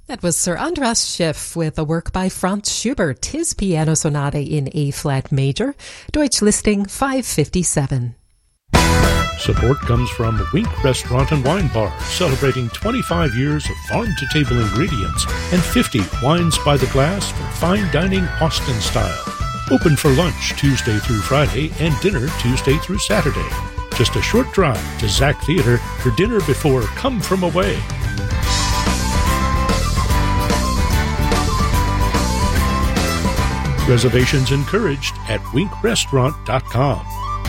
That was Sir Andras Schiff with a work by Franz Schubert, his Piano Sonata in A-flat major, Deutsch listing 557. Support comes from Wink Restaurant and Wine Bar, celebrating 25 years of farm-to-table ingredients and 50 wines by the glass for fine dining Austin style. Open for lunch Tuesday through Friday and dinner Tuesday through Saturday. Just a short drive to Zach Theater for dinner before Come From Away. Reservations encouraged at winkrestaurant.com.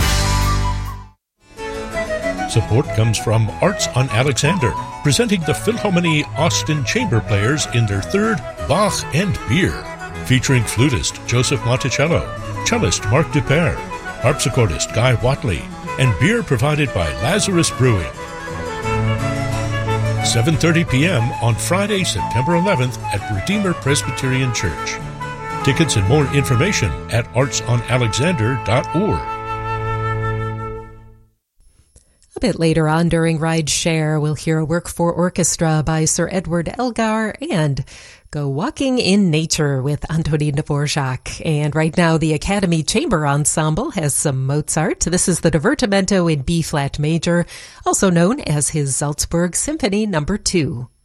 Support comes from Arts on Alexander, presenting the Philharmonie Austin Chamber Players in their third Bach and Beer, featuring flutist Joseph Monticello, cellist Marc Dupère, harpsichordist Guy Watley, and beer provided by Lazarus Brewing. 7:30 p.m. on Friday, September 11th at Redeemer Presbyterian Church. Tickets and more information at artsonalexander.org. A bit later on during Ride Share, we'll hear a work for orchestra by Sir Edward Elgar and Go Walking in Nature with Antonin Dvorak. And right now, the Academy Chamber Ensemble has some Mozart. This is the Divertimento in B-flat major, also known as his Salzburg Symphony No. 2.